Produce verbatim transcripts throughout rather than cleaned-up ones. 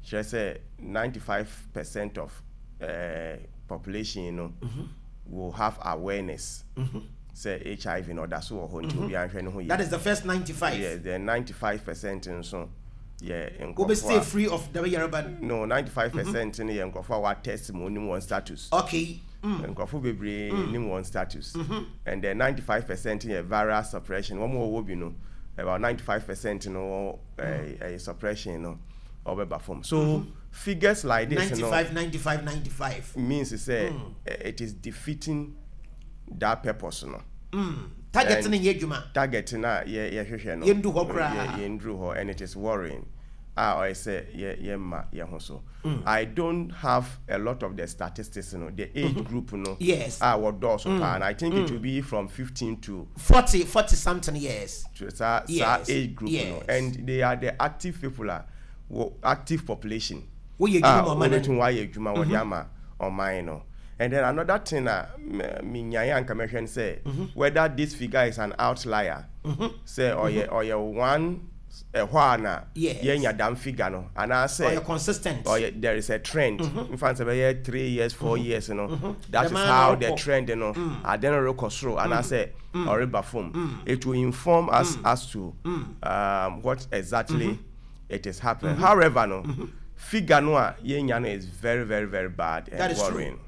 she say ninety-five percent of uh, population, you know, mm-hmm. will have awareness. Mm-hmm. Say H I V, you know, that's what mm-hmm. That is the first ninety-five. Yeah, the ninety-five percent and so. Yeah, go be stay free of the Yoruba. No, ninety-five percent in the Nkrofo wa testimony one status. Okay. Nkrofo bebre ni one status. And then ninety-five percent in a viral suppression. One more will be no about ninety-five percent you know a suppression you know or perform. So mm-hmm. figures like this ninety-five, you know, ninety-five, ninety-five means to say mm. it is defeating that purpose you know. Mm. Targeting yejuma. Targeting na yeah yeah yeah no. Yendu ho kra. Yeah yendu ho and it is worrying. Ah, I say yeah yeah ma yeah so. I don't have a lot of the statistics you know the age mm-hmm. group you know. Yes. Ah what does mm. and I think mm. it will be from fifteen to forty forty something years. To that yes. age group yes. you know and they are the active people are active population. What you ah, why you juma what yama on mine you know. And then another thing that Minyaya and Commission say mm-hmm. whether this figure is an outlier, mm-hmm. say or mm-hmm. or you one a one yes. yeah damn figure no, and I say or you're consistent or there is a trend. Mm-hmm. In fact, about three years, four mm-hmm. years, you know, mm-hmm. that the is how the trend, you know, mm. I then rock through, and mm. I say mm. or reform. Mm. It will inform us mm. as to mm. um, what exactly mm-hmm. it is happening. Mm-hmm. However, no mm-hmm. figure no yeah is very very very bad and that worrying. True.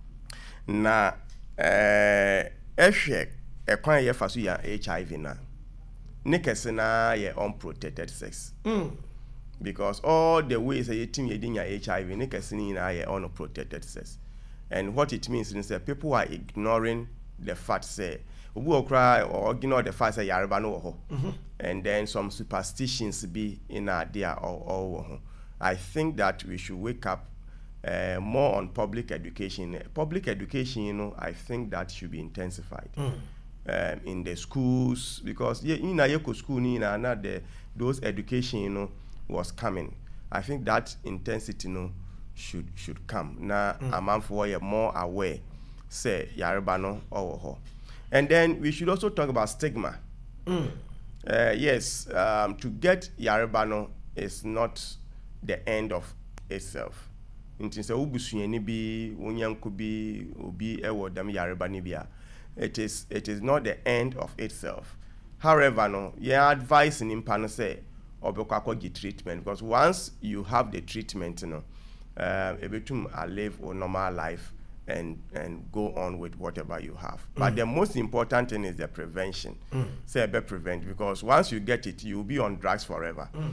Na eh ehwe ekwan ye faso ya H I V na nekese na ye unprotected sex mm. because all the ways that you team ye din ya H I V nekese ni na ye unprotected sex, and what it means is that people are ignoring the fact say obu okra or ignore the fact say yareba no ho mm-hmm. and then some superstitions be in there or or I think that we should wake up Uh, more on public education. Public education, you know, I think that should be intensified mm. um, in the schools because in a yeko school, in another those education, you know, was coming. I think that intensity, you know, should should come. Now, mm. a man for you more aware, say yaribano or ho. And then we should also talk about stigma. Mm. Uh, yes, um, to get yaribano is not the end of itself. Inti se ubusuye bi unyanko bi obi ewo dam yareba ni bia it is it is not the end of itself. However no your advice in impa no say obekwa get treatment because once you have the treatment you know uh ebetum a live a normal life and and go on with whatever you have. Mm. But the most important thing is the prevention. Mm. Say be prevent because once you get it you'll be on drugs forever. Mm.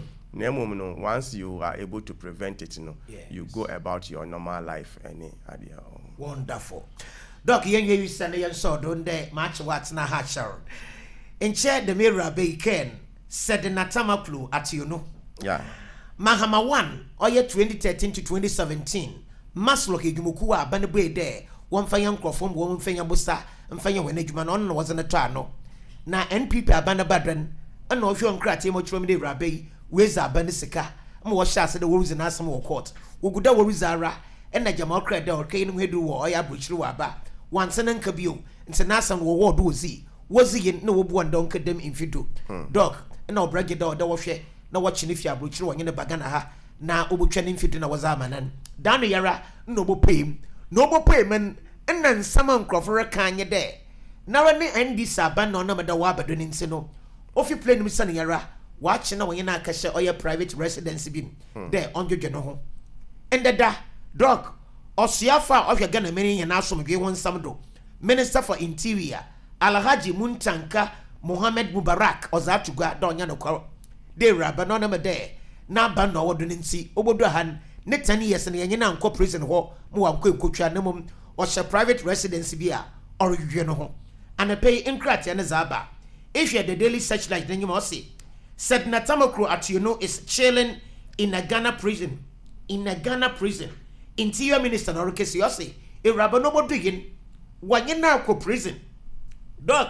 Once you are able to prevent it, you know, yes. you go about your normal life. Any idea? Wonderful. Doc, yen you send yen so don't they match what's na hatcher. In chair the mirror be ken said the Natamaklu at you know. Yeah. Mahama one or year twenty thirteen to twenty seventeen. Masloki Gumukua Banabwe there. One fire from one finger busta and fire when Edgeman on was an atano. Now N P P Abanabadran and no John Cratimo Tromde Rabbi. Weza banisika mo wo sha se de wo na asem wo court wo guda wo rizara e na jamal credit o kai no hedu wo oya bruchiri wa ba wanse na nka bio nse na asem wo wo do ozi wozi yin na wo bu onda nka dem infido dog na obrage da da wo hwe na wo chini fi abruchiri wo nyene baga na ha na obotwa ne infido na wo za amanan da no yara na obopem na obopem na nsama nkrofore kan ye de na wa ne N D Saba na na meda wa abado ne nse no ofi plane mi sane yara watch na when you na kashe or your private residence bin there on your no and the da dog or siafa of your Ghana many and also me one samdo Minister for Interior Alhaji Muntanka Mohammed Mubarak Ozatuga don yana kwa de rabba no there na ban no wodo nsi obodo han ne ten years na yenye na nko prison ho mo wa nko ekotwa na mum or private residence bia or you no ho and pay inkrate na zaba if you the daily searchlight then you must see said Natamakru at you know is chilling in a Ghana prison. In a Ghana prison. Interior Minister Norokesi Yossi, a rabanobo digging, one year ko prison. Dog,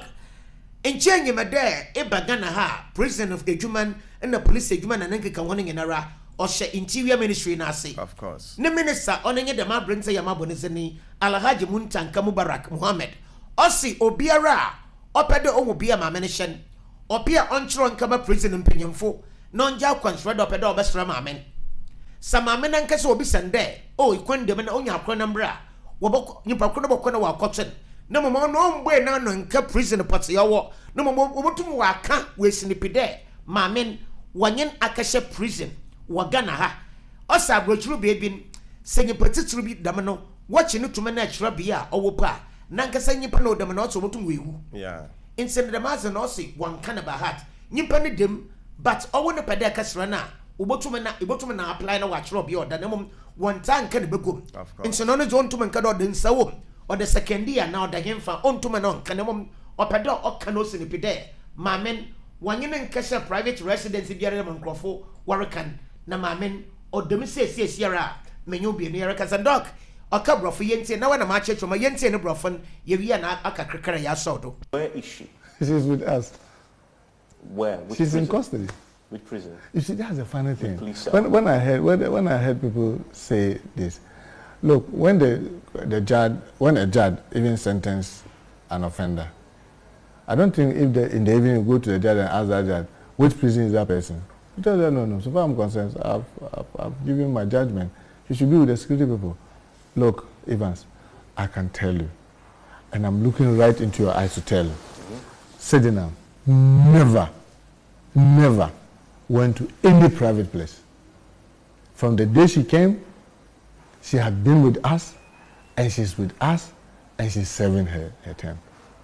in change him a there, a bagana ha, prison of a human and the police a human and Enka warning in ara, or she Interior Ministry Nasi. Of course. The minister on any the ma brings a yamabonizani, Alhaji Muntanka Mubarak Muhammad, Ossi Obiara, Opedo Omobia Mamenishan. Opia onchron kama prison mpenyemfo non ja kwanhwede opeda obesra mamen samame na nkese obi sende o ikwande me na onya akwa na mbra wo boko nipa kro boko na wakotwen na mama no mgbe na no nka prison pot ya wo na mama obotum wa aka we sinipide mamen wanyen akahye prison wa Ghana ha osa abrochuru beebin senye petitru bi dam no wachi no tuma na achira bia owo pa na nkasa nyipa na odam na oso obotum wewu yeah instead the master no say one can ba heart nyipa ne dem but owo ne pede akasra na obotum na obotum na apply na wachira bia oda na mom one time kan begom inso no no jontum nka do den sawo or the second year now the hemfa ontum na nka na mom opede oka no sinipide mamen wanyene nkasa private residence biara na nkrofo warekan na mamen odem sese siara menyo bi ne yara kasa doc aka brofo yente na wana ma checho ma yente ne brofo ye wi na aka krekere ya sodo. Where is she? She's with us. Where? Which She's prison? in custody. Which prison? You see, that's a funny thing. Police When, when I heard when, when I heard people say this, look, when the the judge when a judge even sentence an offender, I don't think if they in the evening you go to the judge and ask that judge which prison is that person. You tell them no, no. So far I'm concerned, I've, I've, I've given my judgment. You should be with the security people. Look, Evans, I can tell you, and I'm looking right into your eyes to tell you. Mm-hmm. Sedinam never, never went to any private place. From the day she came, she had been with us, and she's with us, and she's serving her, her term.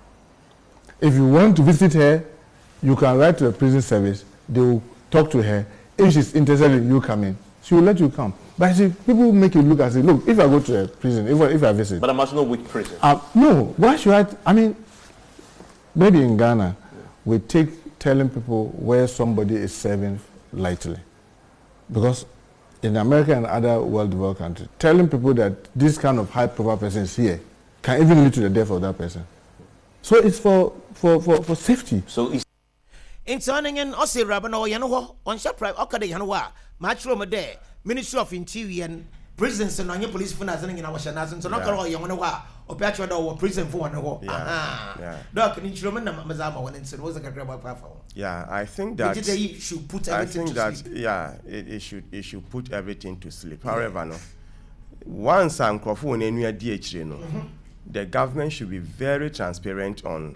If you want to visit her, you can write to the prison service. They will talk to her. If she's interested in you coming, she will let you come. But see, people make you look and say, look, if I go to a prison, if I, if I visit. But I must know which prison. Uh, no, why should I? I mean, maybe in Ghana, yeah. we take telling people where somebody is serving lightly. Because in America and other well-developed countries, telling people that this kind of high-profile person is here can even lead to the death of that person. So it's for, for, for, for safety. So it's in turning in Ossi Rabano Yanoho on Shopra Okade Yanwa, Matro Made, Ministry of Interior and prisons and on your police for nothing in our Shanaz and so not all Yanawa or Patro or prison for one war. Yeah, Doc and instrument Mazama when it was a grab platform. Yeah, I think that they should put I everything think to that sleep. yeah, it, it should it should put everything to sleep. However, no, once I'm confused near D H no, the government should be very transparent on.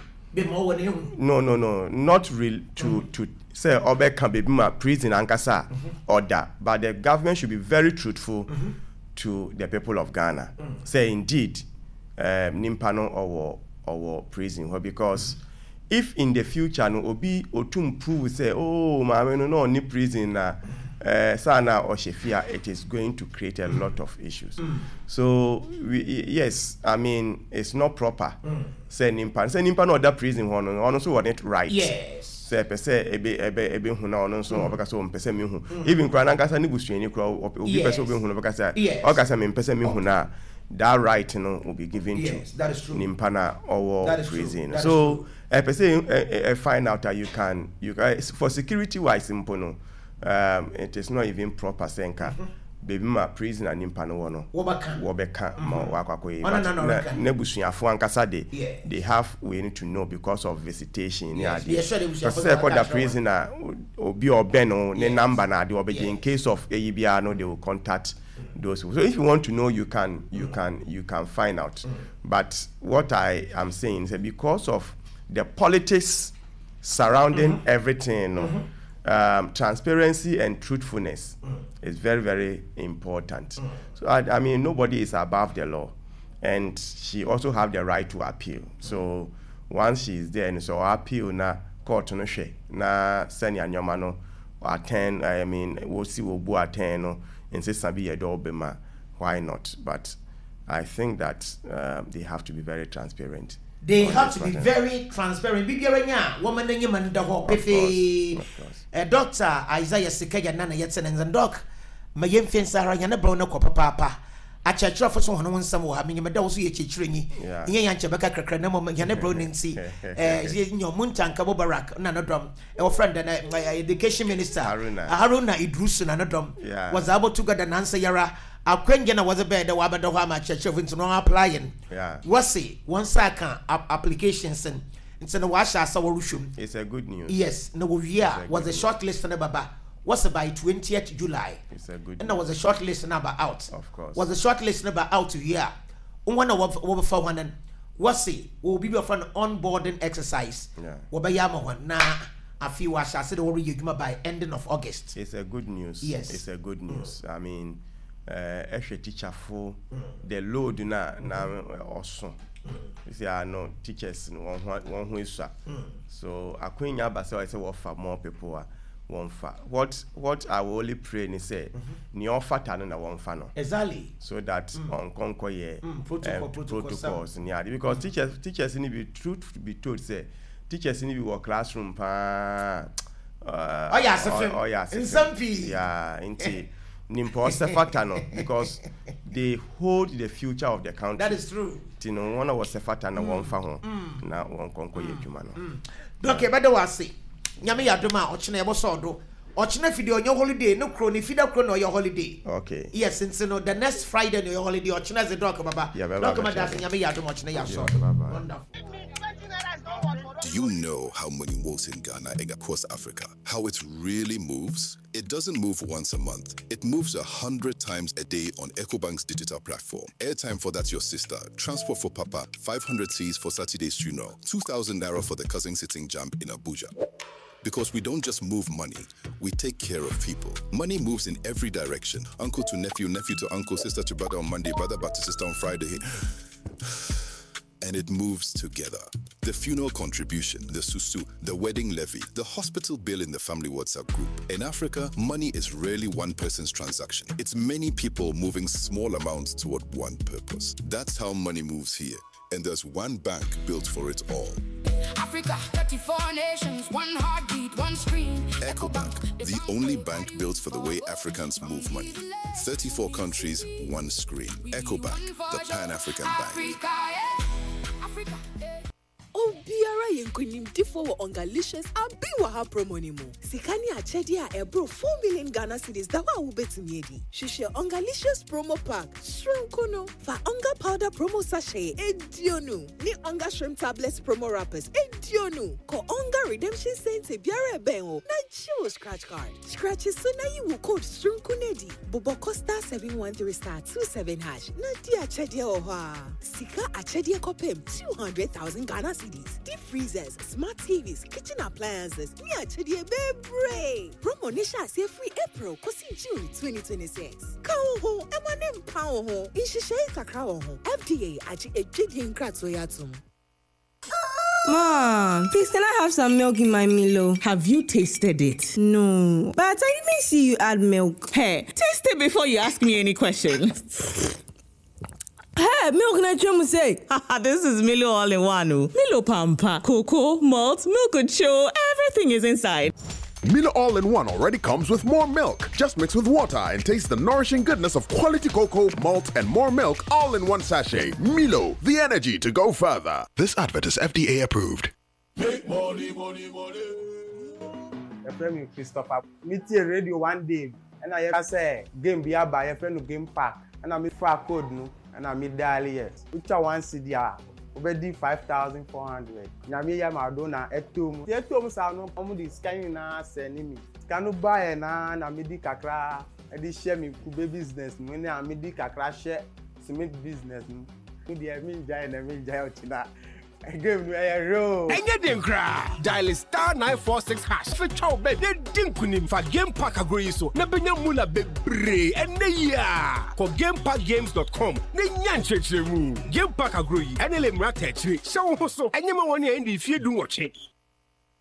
No, no, no, not real to mm-hmm. to say Obe can be my prison ankasa mm-hmm. or that, but the government should be very truthful mm-hmm. to the people of Ghana. Mm-hmm. Say indeed, um, Nimpano or or prison, because mm-hmm. if in the future no obi otum prove say oh my no no ni prison na uh, sana or shefia, it is going to create a lot of issues. Mm. So we, yes, I mean it's not proper. Mm. Say nimpa, say nimpa no other prison one, on so want it right. Yes. Say per se ebe ebe ebe huna on so obaka so mpese me hu. Even kra na nkasa ni busu ni kra obi pese obi hu no baka say. Okasa me mpese me hu na that right no will be given yes, to that is true. Nimpa na or prison. That so I per se find out that you can you can for security wise simple no. Um, it is not even proper senka. Baby ma prison and nimpa no wono. Wobeka. Wobeka ma wakwakoye. Na busuafo ankasa de. They have we need to know because of visitation. Yes, yeah, sure they because say for the prisoner obi obeno ne number na de obeje in case of A I B R no they will contact those people. So if you want to know you can you can you can find out. Mm. But what I am saying is that because of the politics surrounding mm-hmm. everything no, mm-hmm. Um, transparency and truthfulness mm. is very, very important. Mm. So, I, I mean, nobody is above the law. And she also have the right to appeal. Mm. So, once she is there, and so appeal na court no she na seni anyoma no attend, I mean, we'll see we'll bo attend no, and say sabi yedo bema, why not? But I think that um, they have to be very transparent. They have to be very transparent. Biggeranya, woman and human dog, Pefe, a doctor, Isaiah Sikaya Nana Yetsen and Doc, my young fence are Yana Brono Copa Papa. A church of someone some having a dozy chitrini, Yan Chabaka Cranamo, Yana Broninsi, your Muntan Cabo Barak, Nanodrom, our friend and my education minister, Haruna, Haruna Idrusun, Anodrom, was able to get an answer Yara. Our Quenjana was a bed, the Wabadahama Church of Internal applying. Yeah. Was see one second applications and it's in the wash as our room. It's a good news. Yes, no, yeah, was a short list on the Baba. was by twentieth July. It's a good And there was a short list number out. Of course. Was a short list number out to here. One of what for one and what's it? Will be for an onboarding exercise. Yeah. Wabayama one na a few was I said already by ending of August. It's a good news. Yes. It's a good news. Mm. I mean, uh, actually teacher for mm. the load na na also. You see, I know teachers one one who is so I couldn't have I say what for more people one fa. What what I will only pray and say ni offer tan na one fa no. Exactly. So that Mm. on conquer ye Mm, protocol, um, protocol, protocols near because teachers teachers need be truth to be told say teachers need be work classroom pa. Uh, oh yeah, so oh yeah, in some P. Yeah, indeed. Nimpo factor no because they hold the future of the country. That is true. Tino one was a factor na one fa ho na one konko ye dwuma no. Okay, but the was say nyame yadoma ochine ebo so do ochine fidi onyo holiday no kro ni fida kro no your holiday. Okay. Yes, since no the next Friday no your holiday ochine as a doc baba. Yeah, doc baba das nyame yadoma ochine ya so. Wonderful. Do you know how money moves in Ghana and across Africa? How it really moves? It doesn't move once a month. It moves a hundred times a day on EcoBank's digital platform. Airtime for That's Your Sister. Transport for Papa. five hundred C's for Saturday's funeral. two thousand naira for the cousin sitting jump in Abuja. Because we don't just move money, we take care of people. Money moves in every direction. Uncle to nephew, nephew to uncle, sister to brother on Monday, brother back to sister on Friday. And it moves together. The funeral contribution, the susu, the wedding levy, the hospital bill in the family WhatsApp group. In Africa, money is rarely one person's transaction. It's many people moving small amounts toward one purpose. That's how money moves here. And there's one bank built for it all. Africa, thirty-four nations, one heartbeat, one screen. EcoBank, the only bank built for the way Africans move money. thirty-four countries, one screen. EcoBank, the Pan-African Bank. Africa, yeah. Africa, yeah. Obiara yenkunim difo wo ongalicious abi wa ha promo ni mu. Sikani achedi a ebro four million Ghana cedis da wa ubetumi edi. Shishe ongalicious promo pack. Shrimp no. Fa onga powder promo sachet edionu. Ni onga shrimp tablets promo wrappers edionu. Ko onga redemption cents biara benwo. Na chill scratch card. Scratches so na you will code shrimp kunedi. Bobo Costa seven one three star two seven hash. Na di achedi oha. Sika achedi kopem two hundred thousand Ghana cedis. Deep freezers, smart T Vs, kitchen appliances. Me achedi bebre. Promo nisha say free April kosi June twenty twenty-six. Ka ho emanem pa ho. Inshishe kakra ho. F D A achi ejedi nkratso yatum. Mom, please can I have some milk in my Milo? Have you tasted it? No, but I didn't see you add milk. Hey, taste it before you ask me any questions. Hey, milk na chumu say. This is Milo all in one. Milo pampa, cocoa, malt, milk show, everything is inside. Milo All-in-One already comes with more milk. Just mix with water and taste the nourishing goodness of quality cocoa, malt, and more milk all in one sachet. Milo, the energy to go further. This advert is F D A approved. Make money, money, money. My friend is Christopher. Meet your radio one day, and I say game be by a friend of Game Park, and I meet for a code no, and I meet daily yes. Which I want C D R. Already five thousand four hundred. Nyame ya madonna etom. Etom sa no omo di scan na send me. Can buy na na me di kakra. E di share me ku business me na me di kakra share cement business no. Me di me jai na me jai otina. Game no e ro. Enye dem kra. Dial star nine four six hash. Fe chow be de din kunim fa Game Park agro so. Na benya mula bebre. Ene ya. Ko game park games dot com. Ne nyan chechemu. Game Park agro yi. Ene le mra techre. Show ho so. Enye ma woni e ndi fie du woche.